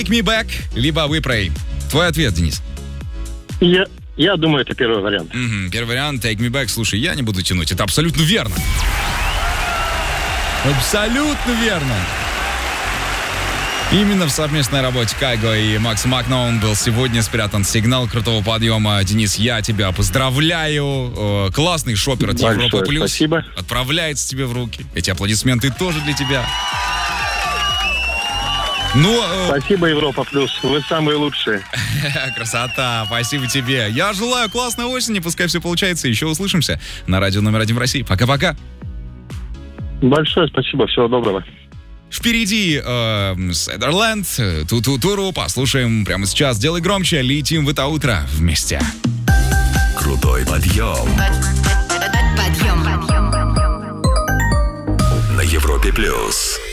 Take Me Back, либо We Pray. Твой ответ, Денис. Я думаю, это первый вариант. Первый вариант, Take Me Back. Слушай, я не буду тянуть, это абсолютно верно. Абсолютно верно. Именно в совместной работе Кайго и Макса Макноун был сегодня спрятан сигнал крутого подъема. Денис, я тебя поздравляю. Классный шопер от Европы Плюс. Спасибо. Отправляется тебе в руки. Эти аплодисменты тоже для тебя. Спасибо, Европа Плюс. Вы самые лучшие. Красота. Спасибо тебе. Я желаю классной осени. Пускай все получается. Еще услышимся на радио номер 1 в России. Пока-пока. Большое спасибо. Всего доброго. Впереди Сэдерленд, Ту-Ту-Туру. Послушаем прямо сейчас. Делай громче. Летим в это утро вместе. Крутой подъем. Подъем. На Европе Плюс.